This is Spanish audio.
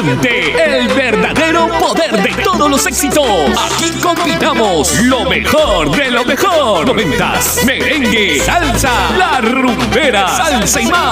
Siente el verdadero poder de todos los éxitos. Aquí combinamos lo mejor de lo mejor. Noventas, merengue, salsa, la rumbera, salsa y más.